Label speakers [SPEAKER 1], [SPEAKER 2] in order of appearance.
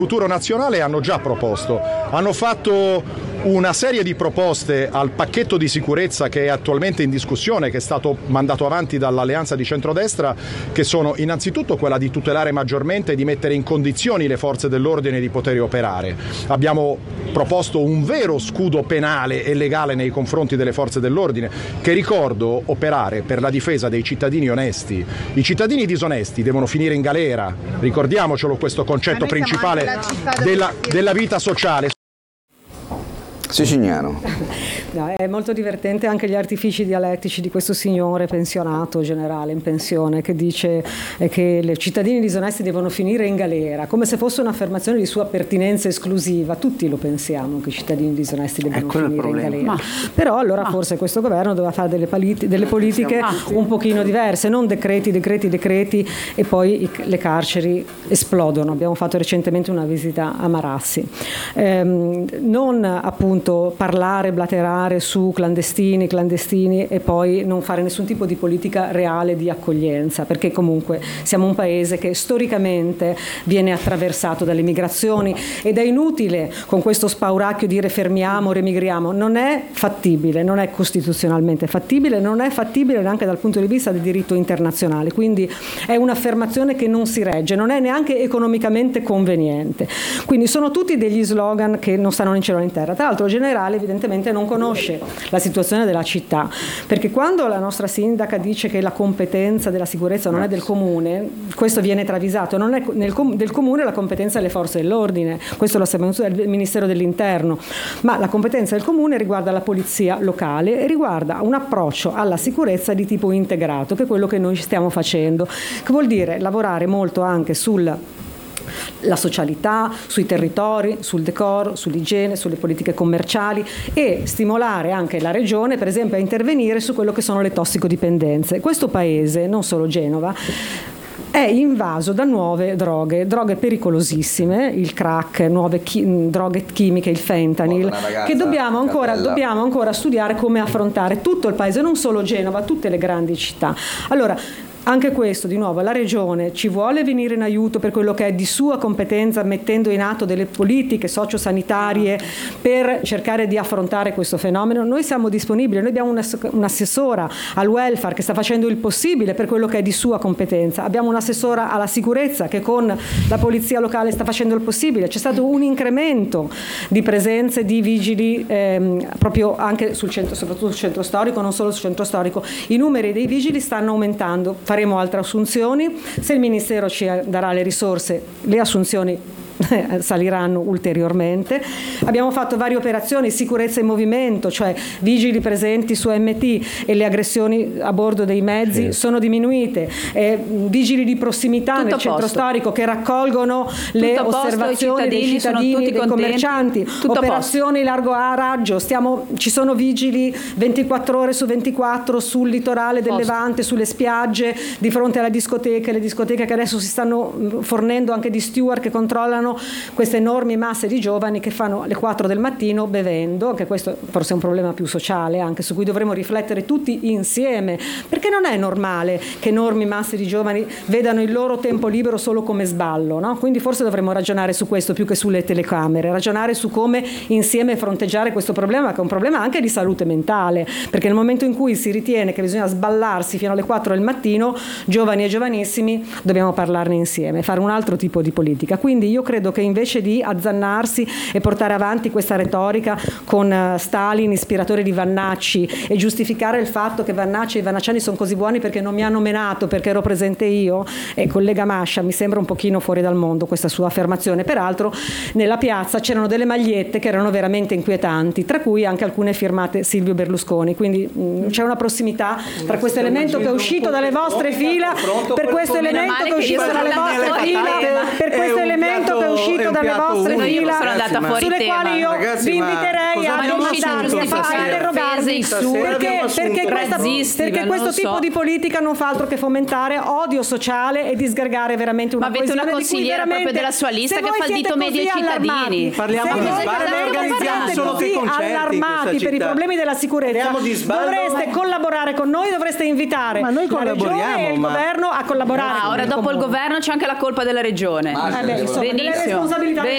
[SPEAKER 1] Futuro Nazionale hanno già proposto, hanno fatto una serie di proposte al pacchetto di sicurezza che è attualmente in discussione, che è stato mandato avanti dall'alleanza di centrodestra, che sono innanzitutto quella di tutelare maggiormente e di mettere in condizioni le forze dell'ordine di poter operare. Abbiamo proposto un vero scudo penale e legale nei confronti delle forze dell'ordine, che ricordo operare per la difesa dei cittadini onesti. I cittadini disonesti devono finire in galera, ricordiamocelo questo concetto principale della vita sociale.
[SPEAKER 2] Siciliano.
[SPEAKER 3] No, è molto divertente anche gli artifici dialettici di questo signore pensionato, generale in pensione, che dice che i cittadini disonesti devono finire in galera, come se fosse un'affermazione di sua pertinenza esclusiva. Tutti lo pensiamo che i cittadini disonesti devono finire in galera. Però allora forse questo governo doveva fare delle politiche un pochino diverse, non decreti e poi le carceri esplodono. Abbiamo fatto recentemente una visita a Marassi. Non appunto parlare, blaterare su clandestini e poi non fare nessun tipo di politica reale di accoglienza, perché comunque siamo un paese che storicamente viene attraversato dalle migrazioni ed è inutile con questo spauracchio dire fermiamo, remigriamo. Non è fattibile, non è costituzionalmente fattibile, non è fattibile neanche dal punto di vista del diritto internazionale, quindi è un'affermazione che non si regge, non è neanche economicamente conveniente. Quindi sono tutti degli slogan che non stanno né in cielo né in terra. Tra l'altro generale evidentemente non conosce la situazione della città, perché quando la nostra sindaca dice che la competenza della sicurezza non è del comune, questo viene travisato, non è del comune la competenza delle forze dell'ordine, questo lo sappiamo del Ministero dell'Interno, ma la competenza del comune riguarda la polizia locale e riguarda un approccio alla sicurezza di tipo integrato, che è quello che noi stiamo facendo, che vuol dire lavorare molto anche la socialità, sui territori, sul decoro, sull'igiene, sulle politiche commerciali e stimolare anche la regione, per esempio, a intervenire su quello che sono le tossicodipendenze. Questo paese, non solo Genova, è invaso da nuove droghe pericolosissime, il crack, nuove droghe chimiche, il fentanyl, che dobbiamo ancora studiare come affrontare tutto il paese, non solo Genova, tutte le grandi città. Allora, anche questo, di nuovo, la Regione ci vuole venire in aiuto per quello che è di sua competenza, mettendo in atto delle politiche sociosanitarie per cercare di affrontare questo fenomeno. Noi siamo disponibili, noi abbiamo un'assessora al welfare che sta facendo il possibile per quello che è di sua competenza, abbiamo un'assessora alla sicurezza che con la polizia locale sta facendo il possibile, c'è stato un incremento di presenze di vigili proprio anche soprattutto sul centro storico, non solo sul centro storico, i numeri dei vigili stanno aumentando. Faremo altre assunzioni, se il Ministero ci darà le risorse, le assunzioni saliranno ulteriormente. Abbiamo fatto varie operazioni, sicurezza in movimento, cioè vigili presenti su MT e le aggressioni a bordo dei mezzi sono diminuite, vigili di prossimità nel centro storico che raccolgono le osservazioni dei cittadini, dei commercianti, operazioni largo raggio, ci sono vigili 24 ore su 24 sul litorale del Levante, sulle spiagge, di fronte alle discoteche, le discoteche che adesso si stanno fornendo anche di steward che controllano queste enormi masse di giovani che fanno alle 4 del mattino bevendo, anche questo forse è un problema più sociale, anche su cui dovremo riflettere tutti insieme, perché non è normale che enormi masse di giovani vedano il loro tempo libero solo come sballo, no? Quindi forse dovremmo ragionare su questo più che sulle telecamere, ragionare su come insieme fronteggiare questo problema, che è un problema anche di salute mentale, perché nel momento in cui si ritiene che bisogna sballarsi fino alle 4 del mattino, giovani e giovanissimi, dobbiamo parlarne insieme, fare un altro tipo di politica. Quindi io credo che invece di azzannarsi e portare avanti questa retorica con Stalin, ispiratore di Vannacci, e giustificare il fatto che Vannacci e i vannacciani sono così buoni perché non mi hanno menato, perché ero presente io, e collega Mascia, mi sembra un pochino fuori dal mondo questa sua affermazione. Peraltro nella piazza c'erano delle magliette che erano veramente inquietanti, tra cui anche alcune firmate Silvio Berlusconi, quindi c'è una prossimità tra questo elemento che è uscito dalle vostre fila, per questo elemento che è uscito dalle vostre fila, per questo elemento che è uscito dalle vostre fila, sulle quali io vi inviterei a interrogarvi, perché questo tipo di politica non fa altro che fomentare odio sociale e disgregare veramente una coesione.
[SPEAKER 4] Ma avete una consigliera proprio della sua lista che fa il dito medio ai cittadini.
[SPEAKER 5] Parliamo di sbarre, noi organizziamo solo che concerti
[SPEAKER 3] allarmati per i problemi della sicurezza, dovreste collaborare con noi, dovreste invitare la Regione e il governo a collaborare.
[SPEAKER 4] Ora dopo il governo c'è anche la colpa della Regione.
[SPEAKER 3] Benissimo.